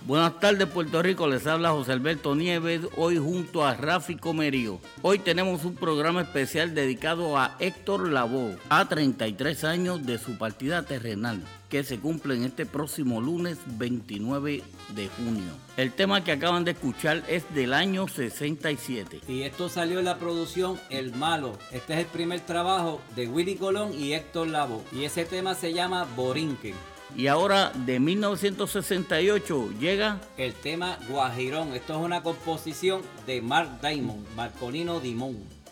Buenas tardes, Puerto Rico, les habla José Alberto Nieves, hoy junto a Rafi Comerío. Hoy tenemos un programa especial dedicado a Héctor Lavoe, a 33 años de su partida terrenal, que se cumple en este próximo lunes 29 de junio. El tema que acaban de escuchar es del año 67. Y esto salió en la producción El Malo. Este es el primer trabajo de Willy Colón y Héctor Lavoe. Y ese tema se llama Borinquen. Y ahora, de 1968, llega el tema Guajirón. Esto es una composición de Mark Damon, Marcolino Dimón.